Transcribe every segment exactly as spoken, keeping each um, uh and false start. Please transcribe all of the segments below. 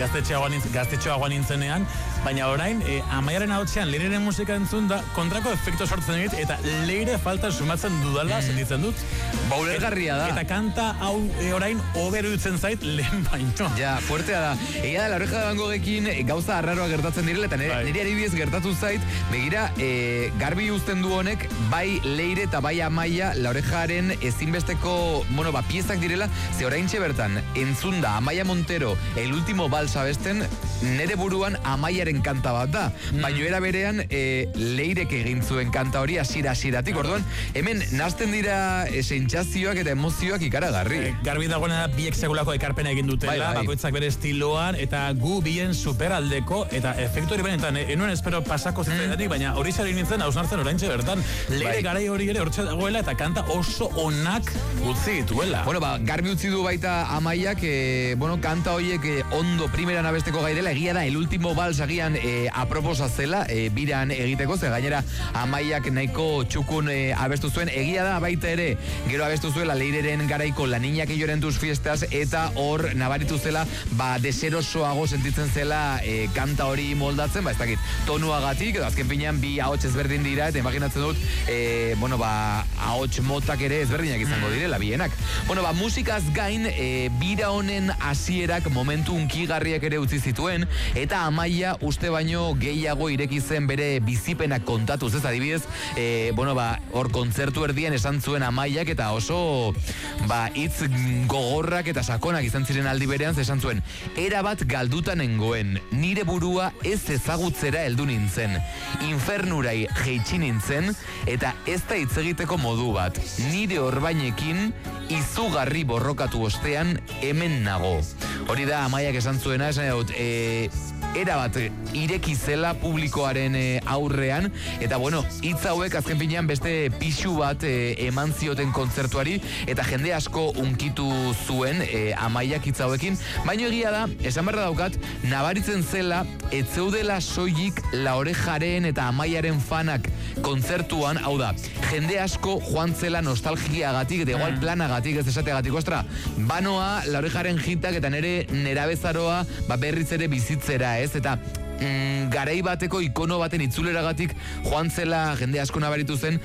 gaztetxoagoan nintzenean, baina orain, e, Amaiaren ahotsean leireren musika entzun da, kontrako efektu sortzen egit, eta leire falta sumatzen dudala, sentitzen dut. Baulegarria da. Eta kanta hau e, orain oberu dutzen zait lehen baino. Ja, fuertea da. Egia da, La Oreja de Van Gogekin gauza arraroa gertatzen direla, eta nire, nire adibidez gertatu zait, begira, e, garbi uzten du honek, bai leire eta bai Amaia, La Orejaren ezinbesteko, bueno, ba, piezak direla, ze oraintxe bertan, entzun da Amaia Montero, El Último Vals abesten, nere buruan Amaiaren kanta bat da. Mm. Baina era berean, e, leirek egin zuen kanta hori asira asiratik, orduan, hemen nazten dira e, sentsazioak eta emozioak ikaragarri. E, garbi dagoena da biek segulako ekarpena egin dutela, bai, bai. Bakoitzak bere estiloan, eta gu bien superaldeko, eta efektu hori benetan, e, enuen espero pasako zitzaetatik, mm. baina hori zari nintzen hausnartzen oraintxe bertan, leire bai. Garai hori ere hortxe dagoela, eta kanta oso onak utzi dituela. Bueno, ba, garbi utzi du baita Amaiak, e, bueno, kanta horiek e, ondo primeran abesteko gairela, egia da, El Último Vals agian e, aproposa zela, e, biran egiteko, ze gainera Amaiak nahiko txukun e, abestu zuen, egia da baita ere, gero abestu zuela leireren garaiko La Niña que llora en tus fiestas, eta hor nabaritu zela, ba, deserosoago sentitzen zela e, kanta hori moldatzen, ba, ez dakit, tonuagatik, edo azken pinean bi ahots ezberdin dira, eta imaginatzen dut, e, bueno, ba, ahots motak ere ezberdinak izango direla, bienak. Bueno, ba, musikaz gain, e, bira honen hasierak momentu unkigarriak ere utzi zituen, eta Amaia uste baino gehiago ireki zen bere bizipenak kontatuz, ez adibidez, e, bueno, ba, hor kontzertu erdian esan zuen Amaiak, eta oso, ba, hitz gogorrak eta sakonak izan ziren aldi berean, esan zuen, erabat galduta nengoen, nire burua ez ezagutzera heldu nintzen, infernurai jeitsi nintzen, eta ez da hitz egiteko modu bat, nire orbainekin izugarri borrokatu ostean hemen nago. Hori da Amaiak esan zuena, esan dut, e, erabat ireki zela publikoaren e, aurrean, eta bueno, hitz hauek azken finean beste pixu bat e, eman zioten kontzertuari, eta jende asko unkitu zuen e, Amaiak hitz hauekin, baina egia da, esan berra daukat, nabaritzen zela, ez zeudela soilik La Orejaren eta Amaiaren fanak kontzertuan, hau da, jende asko joan zela nostalgiagatik, eta igual planagatik, ez esateagatik, ostra, banoa La Orejaren hitak eta nere nerabezaroa ba, berriz ere bizitzera, ez, eta mm, garai bateko ikono baten itzuleragatik joan zela jende asko nabaritu zen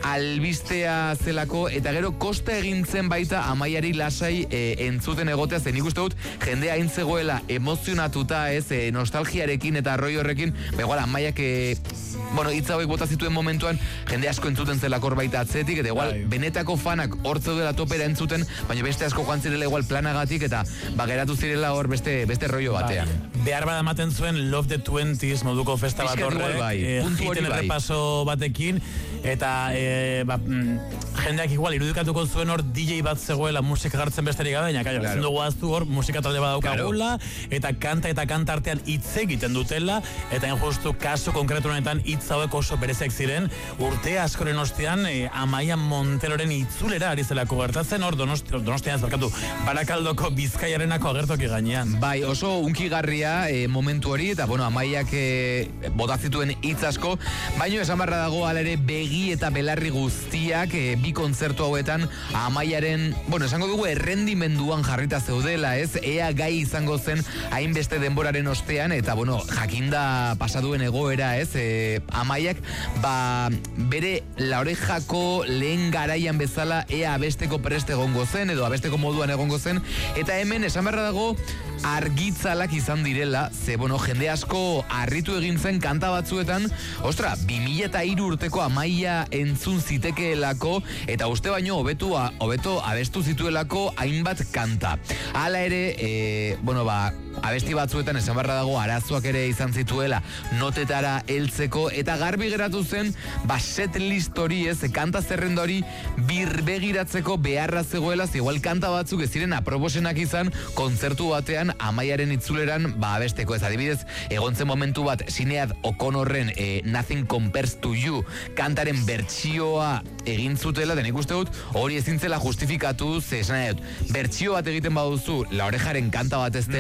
albistea zelako, eta gero kosta egin zen baita Amaiari lasai e, entzuten egotea, zen nik uste dut jende hain zegoela emozionatuta, ez, e, nostalgiarekin eta arroi horrekin, begoala Amaiak e, bueno, hitz hauek bota zituen momentuan jende asko entzuten zelakor baita atzetik, eta igual Bai. benetako fanak hortzeu dela topera entzuten, baina beste asko joan zirela igual planagatik, eta ba, geratu zirela hor beste, beste rollo batean. Bai. Behar bada ematen zuen Love the twenties moduko festa bat horrek, bai. eh, hiten errepaso batekin, eta eh, ba, mm, jendeak igual irudikatuko zuen hor D J bat zegoela musika jartzen besterik gabe, baina kaio, claro. Zendu guaztu hor musika talde bat daukagula, claro. Eta kanta eta kanta artean hitz egiten dutela, eta injustu kasu konkretu honetan hitz hauek oso berezek ziren, urte askoren ostean eh, Amaia Monteroren itzulera ari zelako gertatzen hor donosti, donostian ez barkatu, Barakaldoko Bizkaiarenako agertoki gainean. Bai, oso unkigarria eh, momentu hori, eta bueno, Amaiak eh, bota zituen hitz asko, baino esan barra dago ala ere begi eta belarri guztiak eh, bi kontzertu hauetan Amaiaren, bueno, esango dugu errendimenduan jarrita zeudela, ez, ea gai izango zen hainbeste denboraren ostean, eta bueno, jakinda pasaduen egoera, ez, eh, Amaiak, ba, bere La Orejako lehen garaian bezala ea abesteko preste egongo zen, edo abesteko moduan egongo zen, eta hemen esan beharra dago argitzalak izan direla, ze, bueno, jende asko harritu egin zen kanta batzuetan, ostra, bi mila eta hiru urteko Amaia entzun zitekeelako, eta uste baino hobetu, hobeto abestu zituelako hainbat kanta. Hala ere, e, bueno, ba, abesti batzuetan esan barra dago arazoak ere izan zituela notetara heltzeko, eta garbi geratu zen, ba, set list hori, ez, kanta zerrenda hori birbegiratzeko beharra zegoela, ze igual kanta batzuk ez ziren aproposenak izan kontzertu batean Amaiaren itzuleran, ba, abesteko, ez, adibidez, egontzen momentu bat Sinead O'Connorren e, Nothing Compares to You kantaren bertsioa egin zutela, den ikuste dut, hori ezintzela justifikatu, ze esan dut, bertsio bat egiten baduzu La Orejaren kanta bat ez dena,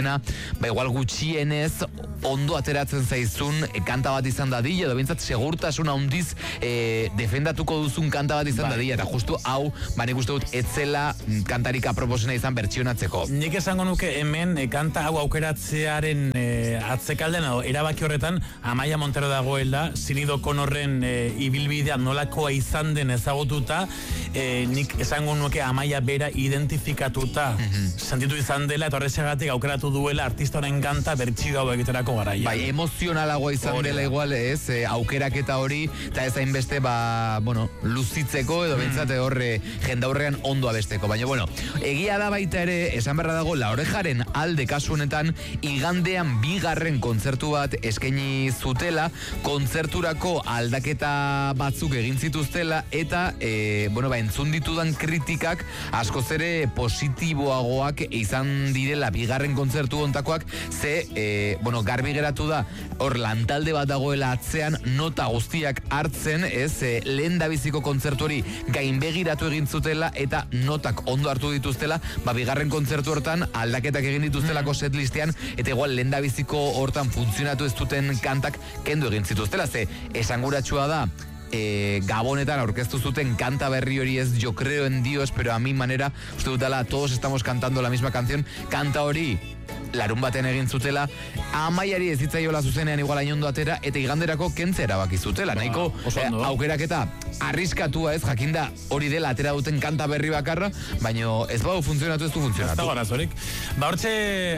ba igual gutxienez ondo ateratzen zaizun e, kanta bat izan dadila, edo bintzat segurtasun handiz e, defendatuko duzun kanta bat izan dadila, eta justu hau, ba nik uste dut etzela kantarik aproposena izan bertsionatzeko. Nik esango nuke hemen e, kanta hau aukeratzearen e, atzekalden, edo erabaki horretan, Amaia Montero dagoela, Sinido Konorren e, ibilbidea nolakoa izan den ezagututa, e, nik esango nuke Amaia bera identifikatuta mm-hmm. sentitu izan dela, eta horrexegatik aukeratu duela artista honen kanta bertsio hau egiterako garaia. Bai, emozionalagoa izan Hori. dela igual, ez, e, aukeraketa hori, eta ez hainbeste, ba, bueno, luzitzeko, edo mm. bentsate horre jendaurrean ondo abesteko. Baina, bueno, egia da baita ere, esan berra dago, La Orejaren alde kasu honetan, igandean bigarren kontzertu bat eskaini zutela, kontzerturako aldaketa batzuk egin zituztela, eta, e, bueno, ba, entzun ditudan kritikak askoz ere positiboagoak izan direla bigarren kontzertu ontakoak, ze, e, bueno, garbi geratu da, hor lantalde bat dagoela atzean, nota guztiak hartzen, ez, e, lehen dabiziko kontzertu hori gainbegiratu egin zutela, eta notak ondo hartu dituztela, ba, bigarren kontzertu hortan aldaketak egin dituztelako setlistean, eta igual lehen dabiziko hortan funtzionatu ez duten kantak kendu egin zituztela, ze esanguratsua da, E, Gabonetan aurkeztu zuten kanta berri hori ez Yo creo en Dios, pero a mi manera, uste dutela, todos estamos cantando la misma canción, kanta hori larun baten egin zutela, Amaiari ez zitzaiola zuzenean igual ainondo atera, eta iganderako kentze erabaki zutela, ba, nahiko eh, aukeraketa arriskatua ez, jakinda hori dela atera duten kanta berri bakarra, baino ez bau funtzionatu ez du funtzionatu. Ez da gorazorik. Ba hortxe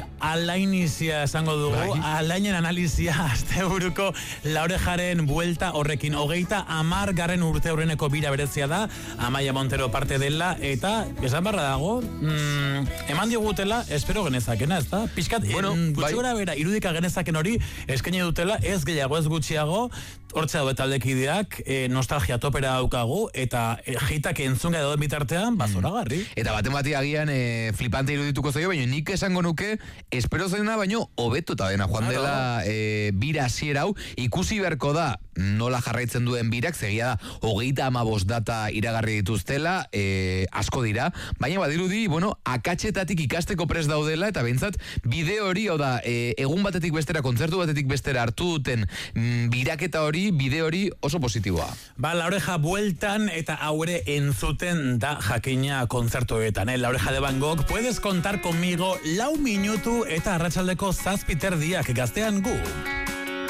alainizia esango dugu, alainen analizia azte buruko La Orejaren buelta horrekin, hogeita amar garren urte horreneko bira berezia da, Amaia Montero parte dela, eta esan barra dago, mm, eman diogutela, espero genezakena, ez da? Piskat, bueno, gutxora bai. Bera, irudika genezaken hori, eskaini dutela, ez gehiago, ez gutxiago, hortze daude taldekideak, e, nostalgia topera daukagu, eta e, jitak entzunga edo bitartean, bazora garri. Eta baten bati agian e, flipante irudituko zaio, baina nik esango nuke, espero zaina baino, hobetuta dena, joan claro. dela e, bira hasiera hau, ikusi beharko da, nola jarraitzen duen birak, zegia da, hogeita amabost data iragarri dituztela, e, asko dira, baina badirudi, bueno, akatxetatik ikasteko prest daudela, eta behintzat, bideo hori, oda, e, egun batetik bestera, kontzertu batetik bestera hartu duten mm, biraketa hori, bideo hori oso positiboa. Ba, La Oreja bueltan eta haure entzuten da jakina kontzertuetan, eh? La Oreja de Van Gogh, puedes contar conmigo lau minutu eta arratsaldeko zazpiter diak gaztean gu.